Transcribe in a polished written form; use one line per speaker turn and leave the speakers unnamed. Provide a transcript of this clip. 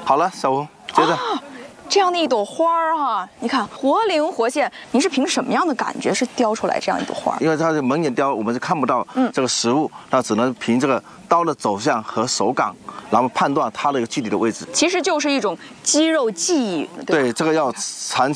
好了，小吴，接着。
这样的一朵花儿哈，你看活灵活现，您是凭什么样的感觉是雕出来这样一朵花？
因为它是蒙眼雕，我们是看不到这个实物，那只能凭这个刀的走向和手感，然后判断它的一个具体的位置。
其实就是一种肌肉记忆。
对，这个要长期。